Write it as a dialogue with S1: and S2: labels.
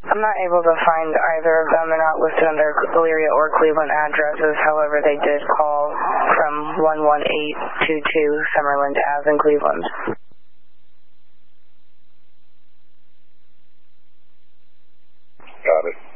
S1: I'm not able to find either of them. They're not listed on their Elyria or Cleveland addresses. However, they did call from 11822 Summerland Ave in Cleveland.
S2: Got it.